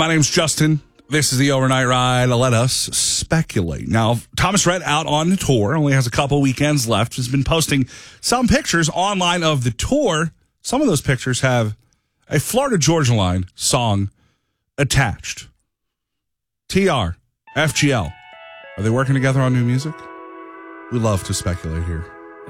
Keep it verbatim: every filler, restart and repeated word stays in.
My name's Justin. This is the Overnight Ride. Let us speculate. Now, Thomas Rhett out on the tour, only has a couple weekends left, has been posting some pictures online of the tour. Some of those pictures have a Florida Georgia Line song attached. T R, F G L. Are they working together on new music? We love to speculate here.